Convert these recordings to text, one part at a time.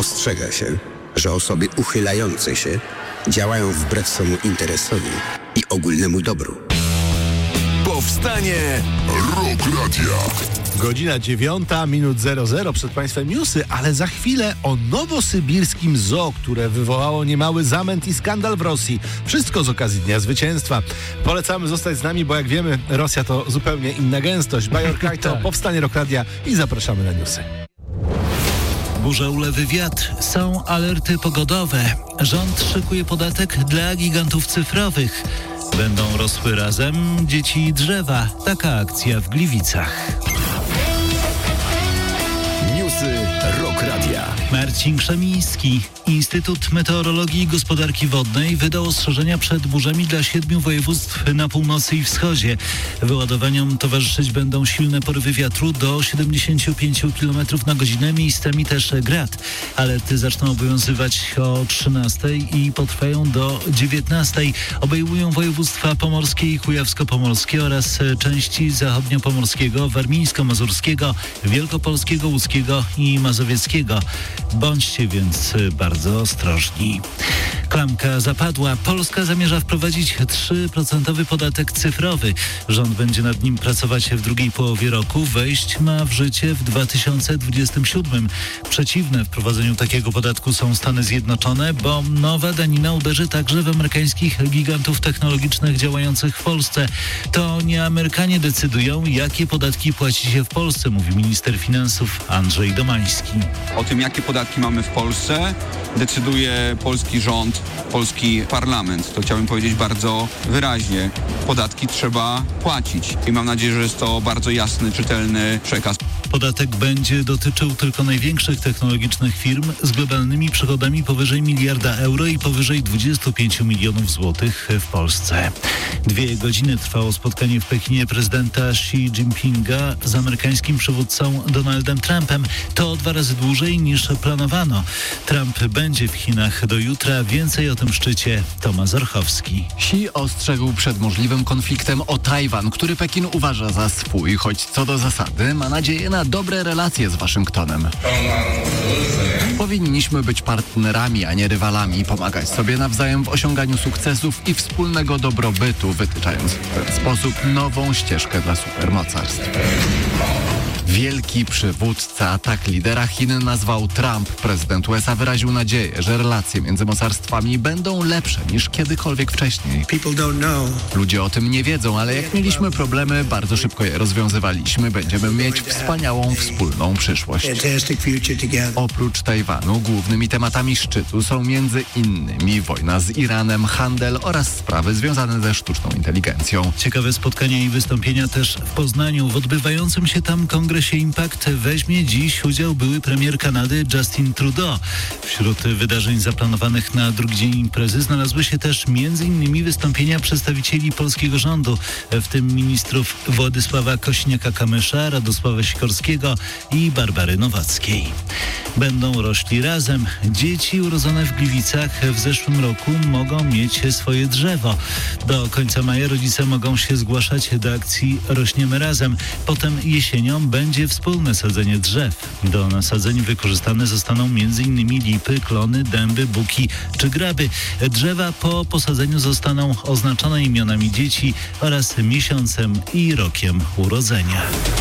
Ostrzega się, że osoby uchylające się działają wbrew swemu interesowi i ogólnemu dobru. Powstanie Rock Radia. Godzina 9:00 przed Państwem newsy, ale za chwilę o nowosybirskim zoo, które wywołało niemały zamęt i skandal w Rosji. Wszystko z okazji Dnia Zwycięstwa. Polecamy zostać z nami, bo jak wiemy, Rosja to zupełnie inna gęstość. Bajor Kajto, Powstanie Rock Radia i zapraszamy na newsy. Burza, ulewy, wiatr. Są alerty pogodowe. Rząd szykuje podatek dla gigantów cyfrowych. Będą rosły razem dzieci i drzewa. Taka akcja w Gliwicach. Newsy Rock Radia. Marcin Krzemiński. Instytut Meteorologii i Gospodarki Wodnej wydał ostrzeżenia przed burzami dla 7 województw na północy i wschodzie. Wyładowaniom towarzyszyć będą silne porywy wiatru do 75 km na godzinę, miejscami też grad. Alerty zaczną obowiązywać o 13 i potrwają do 19. Obejmują województwa pomorskie i kujawsko-pomorskie oraz części zachodniopomorskiego, warmińsko-mazurskiego, wielkopolskiego, łódzkiego i mazowieckiego. Bądźcie więc bardzo ostrożni. Klamka zapadła. Polska zamierza wprowadzić 3% podatek cyfrowy. Rząd będzie nad nim pracować w drugiej połowie roku. Wejść ma w życie w 2027. Przeciwne wprowadzeniu takiego podatku są Stany Zjednoczone, bo nowa danina uderzy także w amerykańskich gigantów technologicznych działających w Polsce. To nie Amerykanie decydują, jakie podatki płaci się w Polsce, mówi minister finansów Andrzej Domański. O tym, jakie podatki mamy w Polsce, decyduje polski rząd, polski parlament. To chciałbym powiedzieć bardzo wyraźnie. Podatki trzeba płacić i mam nadzieję, że jest to bardzo jasny, czytelny przekaz. Podatek będzie dotyczył tylko największych technologicznych firm z globalnymi przychodami powyżej 1 miliarda euro i powyżej 25 milionów złotych w Polsce. 2 godziny trwało spotkanie w Pekinie prezydenta Xi Jinpinga z amerykańskim przywódcą Donaldem Trumpem. To 2 razy dłużej niż planowano. Trump będzie w Chinach do jutra. Więcej o tym szczycie Tomasz Orchowski. Xi ostrzegł przed możliwym konfliktem o Tajwan, który Pekin uważa za swój, choć co do zasady ma nadzieję na dobre relacje z Waszyngtonem. Powinniśmy być partnerami, a nie rywalami, pomagać sobie nawzajem w osiąganiu sukcesów i wspólnego dobrobytu, wytyczając w ten sposób nową ścieżkę dla supermocarstw. Wielki przywódca, tak lidera Chin nazwał Trump. Prezydent USA wyraził nadzieję, że relacje między mocarstwami będą lepsze niż kiedykolwiek wcześniej. Ludzie o tym nie wiedzą, ale jak mieliśmy problemy, bardzo szybko je rozwiązywaliśmy. Będziemy mieć wspaniałą wspólną przyszłość. Oprócz Tajwanu głównymi tematami szczytu są między innymi wojna z Iranem, handel oraz sprawy związane ze sztuczną inteligencją. Ciekawe spotkania i wystąpienia też w Poznaniu. W odbywającym się tam kongresie Impact weźmie dziś udział były premier Kanady Justin Trudeau. Wśród wydarzeń zaplanowanych na drugi dzień imprezy znalazły się też m.in. wystąpienia przedstawicieli polskiego rządu, w tym ministrów Władysława Kosiniaka-Kamysza, Radosława Sikorskiego i Barbary Nowackiej. Będą rośli razem. Dzieci urodzone w Gliwicach w zeszłym roku mogą mieć swoje drzewo. Do końca maja rodzice mogą się zgłaszać do akcji Rośniemy Razem. Potem jesienią będzie wspólne sadzenie drzew. Do nasadzeń wykorzystane zostaną m.in. lipy, klony, dęby, buki czy graby. Drzewa po posadzeniu zostaną oznaczone imionami dzieci oraz miesiącem i rokiem urodzenia.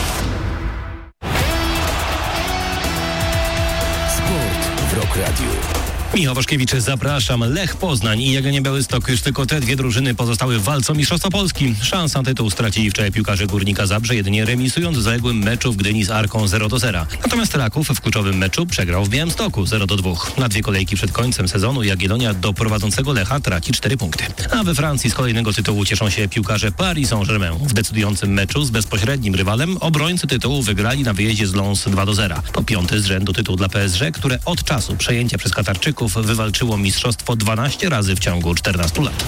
Sport w Rock Radio. Michał Waszkiewicz, zapraszam. Lech Poznań i Jagiellonia Białystok. Już tylko te 2 drużyny pozostały w walce o Mistrzostwo Polski. Szans na tytuł stracili wczoraj piłkarze Górnika Zabrze, jedynie remisując w zaległym meczu w Gdyni z Arką 0-0. Natomiast Raków w kluczowym meczu przegrał w Białymstoku 0-2. Na 2 kolejki przed końcem sezonu Jagiellonia do prowadzącego Lecha traci 4 punkty. A we Francji z kolejnego tytułu cieszą się piłkarze Paris Saint-Germain. W decydującym meczu z bezpośrednim rywalem obrońcy tytułu wygrali na wyjeździe z Lens 2-0. To 5. z rzędu tytuł dla PSG, które od czasu przejęcia przez Katarczyków wywalczyło mistrzostwo 12 razy w ciągu 14 lat.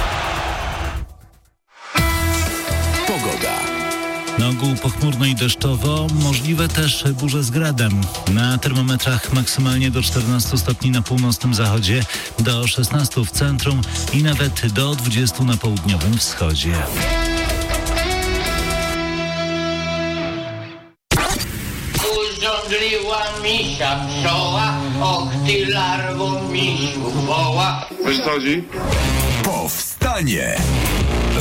Pogoda. Na ogół pochmurno i deszczowo, możliwe też burze z gradem. Na termometrach maksymalnie do 14 stopni na północnym zachodzie, do 16 w centrum i nawet do 20 na południowym wschodzie. Only 1 misia pszczoła, och ty larwo misiu woła. Wiesz co chodzi? Powstanie!